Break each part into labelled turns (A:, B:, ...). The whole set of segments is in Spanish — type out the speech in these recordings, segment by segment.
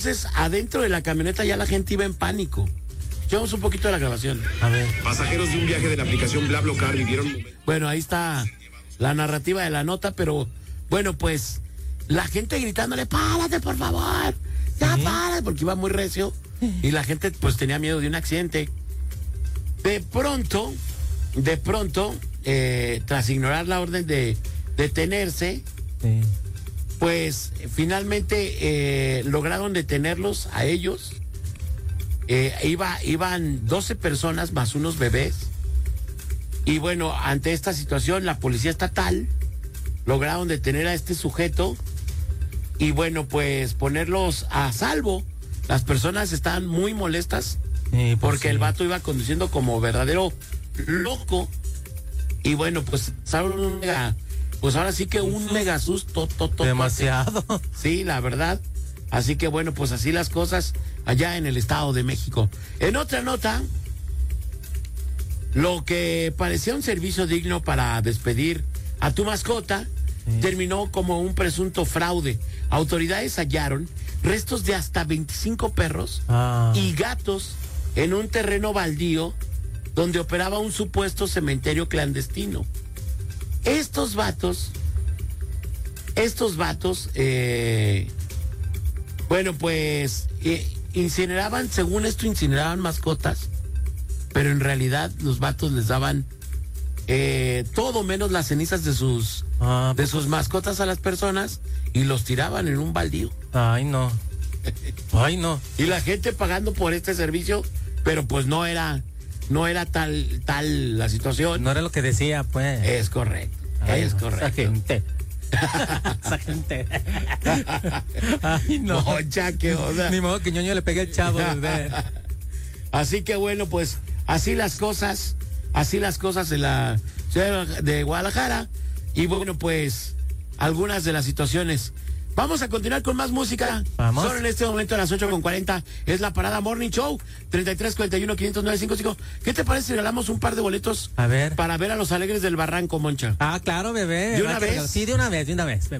A: Entonces, adentro de la camioneta ya la gente iba en pánico. Llevamos un poquito de la grabación.
B: A ver.
C: Pasajeros de un viaje de la aplicación BlaBlaCar vivieron...
A: Bueno, ahí está la narrativa de la nota, pero bueno, pues la gente gritándole, párate por favor, ya párate, porque iba muy recio y la gente pues tenía miedo de un accidente. De pronto, tras ignorar la orden de detenerse,
B: Sí.
A: pues finalmente lograron detenerlos a ellos. Iban 12 personas más unos bebés. Y bueno, ante esta situación, la policía estatal lograron detener a este sujeto y bueno, pues ponerlos a salvo. Las personas estaban muy molestas porque el vato iba conduciendo como verdadero loco. Y bueno, pues pues ahora sí que un mega susto.
B: Demasiado.
A: Sí, la verdad. Así que bueno, pues así las cosas allá en el Estado de México. En otra nota, lo que parecía un servicio digno para despedir a tu mascota terminó como un presunto fraude. Autoridades hallaron restos de hasta 25 perros y gatos en un terreno baldío donde operaba un supuesto cementerio clandestino. Estos vatos, bueno, pues incineraban mascotas, pero en realidad los vatos les daban todo menos las cenizas de sus mascotas a las personas y los tiraban en un baldío.
B: Ay, no. Ay, no.
A: Y la gente pagando por este servicio, pero pues no era tal la situación.
B: No era lo que decía, pues.
A: Es correcto.
B: Ay,
A: es
B: no,
A: correcto.
B: Esa gente. Esa gente. Ay, no.
A: Mocha, qué onda.
B: Ni modo que ñoño le pegue el chavo, bebé.
A: Así que bueno, pues así las cosas en la ciudad de Guadalajara. Y bueno, pues algunas de las situaciones. Vamos a continuar con más música.
B: Vamos.
A: Solo en este momento a las 8:40 es la Parada Morning Show. 3341-509-55. ¿Qué te parece si regalamos un par de boletos?
B: A ver.
A: Para ver a los Alegres del Barranco, Moncha.
B: Claro, bebé.
A: ¿De una vez?
B: Sí, de una vez, bebé.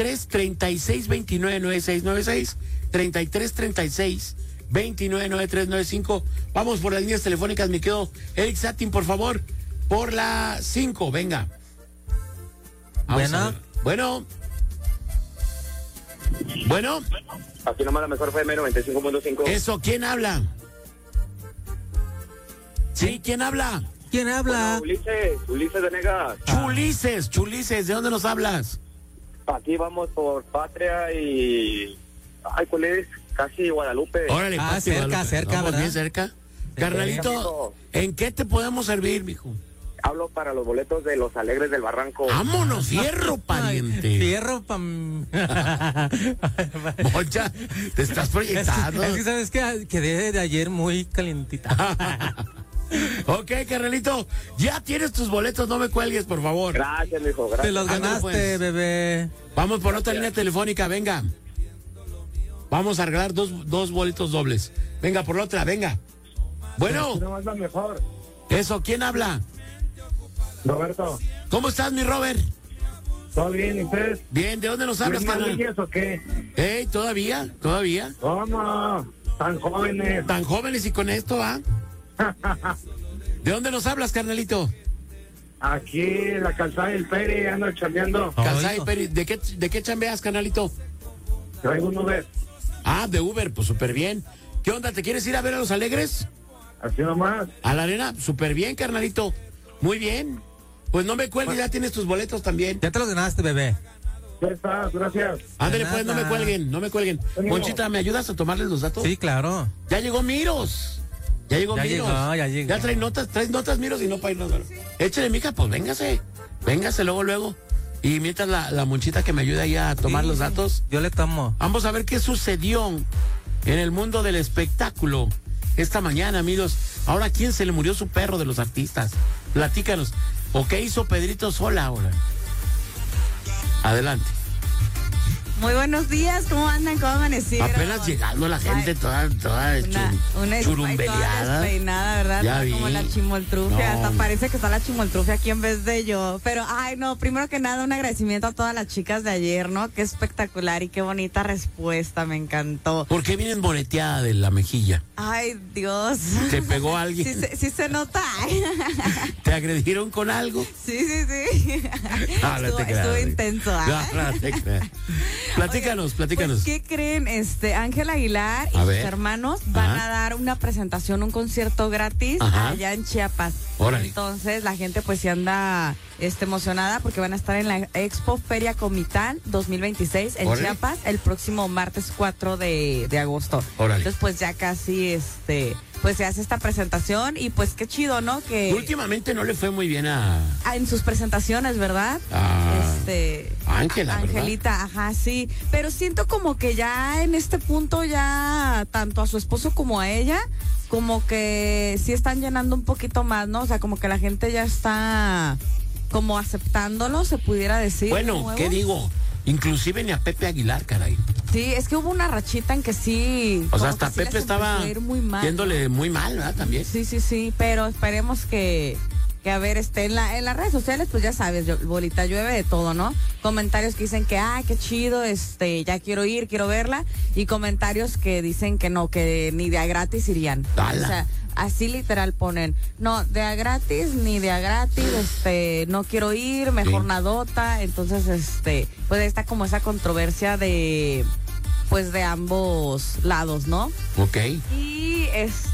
A: 33-36-29-9696. 33-36-29-9395. Vamos por las líneas telefónicas, me quedo. Eric Satin, por favor. Por la 5, venga. Bueno.
D: Aquí nomás la mejor FM 95.5.
A: Eso, ¿quién habla? Sí, ¿quién habla?
B: ¿Quién habla?
D: Bueno, Ulises Venegas.
A: Chulises, ¿de dónde nos hablas?
D: Aquí vamos por Patria y... ¿cuál es? Casi Guadalupe.
A: Órale,
B: cerca,
A: vamos
B: ¿verdad?
A: bien cerca. Carnalito, ¿en qué te podemos servir, mijo?
D: Hablo para los boletos de los Alegres del Barranco.
A: ¡Vámonos, fierro, pariente!
B: Fierro,
A: Mocha, te estás proyectando.
B: Es que sabes que quedé de ayer muy calientita.
A: Ok, carnalito, ya tienes tus boletos, no me cuelgues, por favor.
D: Gracias, mijo, gracias.
B: Te los ganaste,
A: pues.
B: bebé.
A: Vamos por otra línea telefónica, venga. Vamos a arreglar dos boletos dobles. Venga, por la otra, venga. Bueno.
D: No es la mejor.
A: Eso, ¿quién habla?
D: Roberto.
A: ¿Cómo estás, mi Robert?
D: ¿Todo bien, y ustedes?
A: Bien, ¿de dónde nos hablas, carnal?
D: ¿O qué?
A: ¿Todavía?
D: ¿Cómo? ¿Tan jóvenes?
A: Tan jóvenes y con esto, ¿ah? ¿De dónde nos hablas, carnalito?
D: Aquí en la calzada del Peri, ando chambeando.
A: Calzada y Peri. ¿De qué chambeas, carnalito?
D: Traigo un Uber.
A: De Uber, pues súper bien. ¿Qué onda, te quieres ir a ver a los Alegres?
D: Así nomás.
A: ¿A la arena? Súper bien, carnalito. Muy bien. Pues no me cuelgues, ya tienes tus boletos también.
B: Ya te los ganaste, bebé.
D: Ya está, gracias.
A: Ándale,
B: De
A: pues, no
B: nada.
A: me cuelguen. Monchita, ¿me ayudas a tomarles los datos?
B: Sí, claro.
A: Ya llegó Miros. Ya llegó.
B: Ya llegó.
A: Ya traes notas, Miros, y no para irnos. Échale, mija, pues véngase luego. Y mientras la Monchita que me ayude ahí a tomar los datos.
B: Yo le tomo.
A: Vamos a ver qué sucedió en el mundo del espectáculo esta mañana, amigos. Ahora, ¿a quién se le murió su perro de los artistas? Platícanos. ¿O qué hizo Pedrito Sola ahora? Adelante.
E: Muy buenos días, ¿cómo andan? ¿Cómo amanecieron?
A: Apenas llegando la gente toda
E: una
A: churumbeleada.
E: Despeinada, ¿verdad?
A: Ya vi.
E: Como la chimoltrufia,
A: No.
E: hasta parece que está la chimoltrufia aquí en vez de yo. Pero, primero que nada, un agradecimiento a todas las chicas de ayer, ¿no? Qué espectacular y qué bonita respuesta, me encantó.
A: ¿Por qué vienes moreteada de la mejilla?
E: Ay, Dios.
A: ¿Te pegó alguien?
E: Sí se nota.
A: ¿Te agredieron con algo?
E: Sí.
A: No te creas.
E: Estuvo intenso,
A: No te creas. Platícanos.
E: Pues, ¿qué creen? Ángel Aguilar y
A: A
E: sus
A: ver.
E: hermanos van
A: Ajá.
E: a dar una presentación, un concierto gratis
A: Ajá.
E: allá en Chiapas.
A: Órale.
E: Entonces la gente pues sí anda emocionada porque van a estar en la Expo Feria Comitán 2026 en
A: Órale.
E: Chiapas el próximo martes 4 de agosto.
A: Órale.
E: Entonces pues ya casi pues se hace esta presentación y pues qué chido, ¿no? Que
A: Últimamente no le fue muy bien
E: en sus presentaciones, ¿verdad?
A: Ángela, ¿verdad?
E: Angelita, ajá, sí. Pero siento como que ya en este punto ya tanto a su esposo como a ella, como que sí están llenando un poquito más, ¿no? O sea, como que la gente ya está como aceptándolo, se pudiera decir. de
A: Bueno,
E: nuevo.
A: ¿qué digo? Inclusive ni a Pepe Aguilar, caray.
E: Sí, es que hubo una rachita en que sí.
A: O sea,
E: como
A: hasta
E: que sí les
A: Pepe estaba
E: empezó a ir muy mal,
A: yéndole muy mal, ¿verdad? También.
E: Sí, pero esperemos que a ver, en las redes sociales, pues ya sabes, bolita, llueve de todo, ¿no? Comentarios que dicen que, qué chido, ya quiero ir, quiero verla, y comentarios que dicen que no, que ni de a gratis irían.
A: ¡Hala!
E: O sea, así literal ponen, no, de a gratis, ni de a gratis, no quiero ir, mejor
A: Sí.
E: nadota, entonces, pues está como esa controversia de ambos lados, ¿no?
A: Ok.
E: Y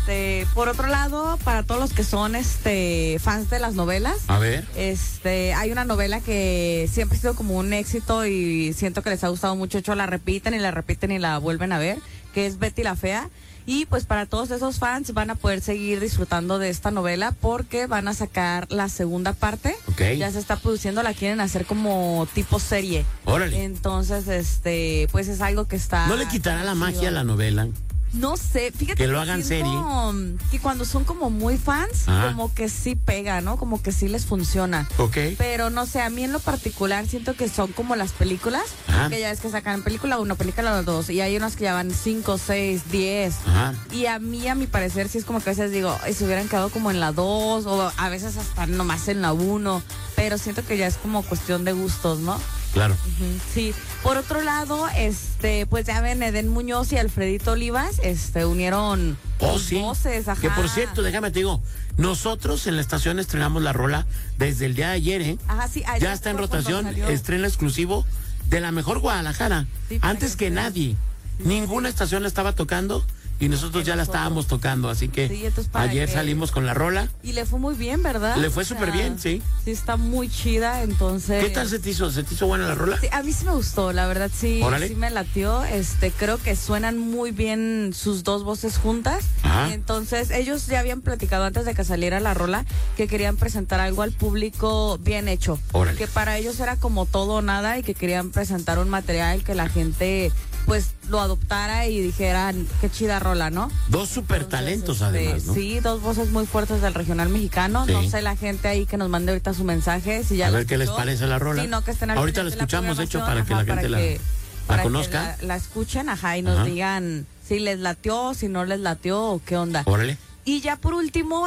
E: por otro lado, para todos los que son fans de las novelas,
A: A ver.
E: hay una novela que siempre ha sido como un éxito y siento que les ha gustado mucho, hecho la repiten y la vuelven a ver, que es Betty la Fea. Y pues para todos esos fans van a poder seguir disfrutando de esta novela porque van a sacar la segunda parte.
A: Ok.
E: Ya se está produciendo, la quieren hacer como tipo serie.
A: Órale.
E: Entonces, pues es algo que está...
A: ¿No le quitará la magia a la novela?
E: No sé, fíjate
A: Que lo hagan
E: siento que cuando son como muy fans,
A: Ajá.
E: como que sí pega, ¿no? Como que sí les funciona.
A: Ok.
E: Pero no sé, a mí en lo particular siento que son como las películas,
A: Ajá.
E: que ya es que sacan película 1, película 2, y hay unas que ya van 5, 6, 10.
A: Ajá.
E: Y a mi parecer, sí es como que a veces digo, "Ay, se hubieran quedado como en la 2, o a veces hasta nomás en la 1, pero siento que ya es como cuestión de gustos, ¿no?
A: Claro.
E: Ujú, sí. Por otro lado, pues ya ven, Eden Muñoz y Alfredito Olivas, unieron sus
A: Sí.
E: voces, ajá.
A: Que por cierto, déjame te digo, nosotros en la estación estrenamos la rola desde el día de ayer, ¿eh?
E: Ajá, sí, ayer
A: Ya está en
E: fue cuando
A: rotación,
E: salió.
A: estreno exclusivo de la mejor Guadalajara.
E: Sí, para
A: Antes
E: que
A: que
E: vean.
A: nadie. Ninguna estación la estaba tocando y nosotros ya la estábamos tocando, así que
E: Sí, entonces, para
A: ayer
E: que-
A: salimos con la rola.
E: Y le fue muy bien, ¿verdad?
A: Le fue súper bien, sí.
E: Sí, está muy chida, entonces...
A: ¿Qué tal se te hizo? ¿Se te hizo buena la rola?
E: Sí, a mí sí me gustó, la verdad sí,
A: Órale.
E: sí me latió. Creo que suenan muy bien sus dos voces juntas.
A: Ajá.
E: Y entonces ellos ya habían platicado antes de que saliera la rola que querían presentar algo al público bien hecho.
A: Órale.
E: Que para ellos era como todo o nada y que querían presentar un material que la gente pues lo adoptara y dijeran qué chida rola, ¿no?
A: Dos super talentos además, ¿no?
E: Sí, dos voces muy fuertes del regional mexicano.
A: Sí.
E: No sé, la gente ahí que nos mande ahorita su mensaje. Si ya
A: A
E: la
A: ver qué les
E: escuchó.
A: parece la rola.
E: Sí, no, que estén al
A: Ahorita la
E: pendiente de
A: escuchamos, de hecho,
E: programación,
A: para que la
E: ajá,
A: gente la
E: para que
A: conozca.
E: la escuchen, ajá, y nos
A: Ajá.
E: digan si les latió, si no les latió o qué onda.
A: Órale.
E: Y ya por último,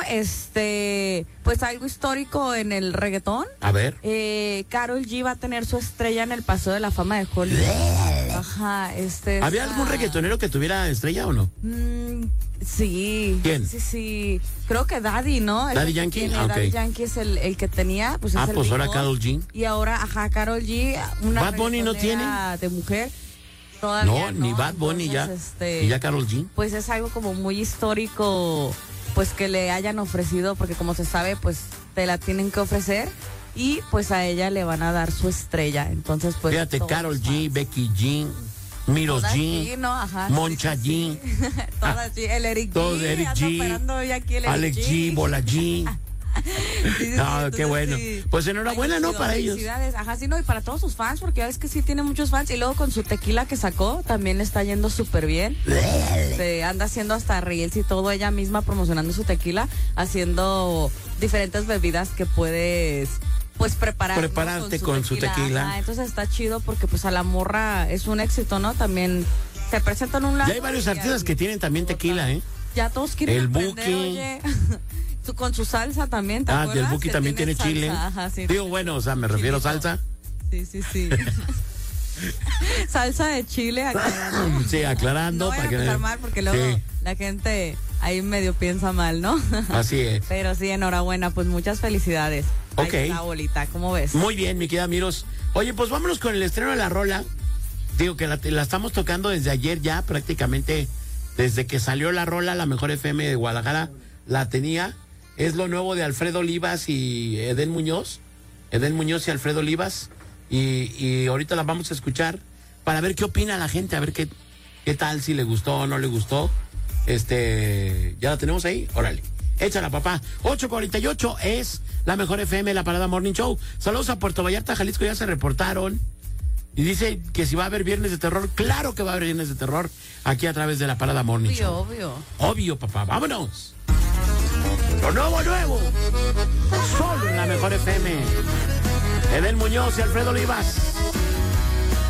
E: pues algo histórico en el reggaetón.
A: A ver.
E: Karol G va a tener su estrella en el Paseo de la Fama de Hollywood. Ajá,
A: ¿Había algún reggaetonero que tuviera estrella o no?
E: Sí.
A: ¿Quién?
E: Sí. Creo que Daddy, ¿no?
A: ¿Daddy Yankee?
E: Tiene,
A: Ah, ok.
E: Daddy Yankee es el que tenía, pues es el
A: Pues ahora
E: Big Boss.
A: Karol G.
E: Y ahora, Karol G, una
A: ¿Bad Bunny no
E: reggaetonera de mujer. Todavía
A: No, ni Bad Bunny ya.
E: Entonces,
A: Y ya Karol G.
E: pues es algo como muy histórico, pues que le hayan ofrecido, porque como se sabe, pues te la tienen que ofrecer y pues a ella le van a dar su estrella. Entonces, pues
A: Fíjate,
E: todos
A: Karol
E: los
A: G,
E: fans.
A: Becky G, Miros
E: Todas
A: G,
E: sí, ¿no? Ajá,
A: Moncha
E: sí, sí, sí. Todas sí. El Eric
A: todos
E: G.
A: Eric
E: ando
A: G,
E: esperando ya aquí el Eric
A: Alex G, Bola G.
E: Sí, sí,
A: No,
E: sí,
A: qué
E: entonces
A: bueno.
E: sí.
A: Pues enhorabuena,
E: Ay,
A: ¿no?
E: chido,
A: Para ellos.
E: felicidades. Ajá, sí, no, y para todos sus fans, porque ya ves que sí tiene muchos fans. Y luego con su tequila que sacó, también le está yendo súper bien. Anda haciendo hasta reels y todo, ella misma promocionando su tequila, haciendo diferentes bebidas que puedes pues
A: prepararte con su tequila.
E: Ajá, entonces está chido porque pues a la morra es un éxito, ¿no? También se presentan un lado.
A: Ya hay varios artistas que tienen también tequila, ¿eh?
E: Ya todos quieren
A: El
E: aprender,
A: Buki.
E: oye. Con su salsa también, ¿te acuerdas?
A: El Buki
E: Que
A: también tiene
E: salsa.
A: chile.
E: Ajá, sí.
A: Digo, bueno, o sea, me refiero a salsa.
E: Sí. Salsa de chile, aclarando.
A: Sí, aclarando.
E: No vayan a
A: que
E: pensar mal porque luego
A: Sí.
E: la gente ahí medio piensa mal, ¿no?
A: Así es.
E: Pero sí, enhorabuena, pues muchas felicidades.
A: Ok.
E: Ahí está, bolita, ¿cómo ves?
A: Muy bien, mi querida Miros. Oye, pues vámonos con el estreno de la rola. Digo que la estamos tocando desde ayer ya, prácticamente desde que salió la rola, la mejor FM de Guadalajara la tenía. Es lo nuevo de Alfredo Olivas y Edén Muñoz. Edén Muñoz y Alfredo Olivas. Y ahorita la vamos a escuchar para ver qué opina la gente, a ver qué tal, si le gustó o no le gustó. ¿Ya la tenemos ahí? Órale. Échala, papá. 8:48 es la mejor FM, la Parada Morning Show. Saludos a Puerto Vallarta, Jalisco, ya se reportaron. Y dice que si va a haber Viernes de Terror. Claro que va a haber Viernes de Terror aquí a través de la Parada Morning Show.
E: Obvio.
A: Obvio, papá. Vámonos. Lo nuevo. Solo en la mejor FM. Edén Muñoz y Alfredo Olivas.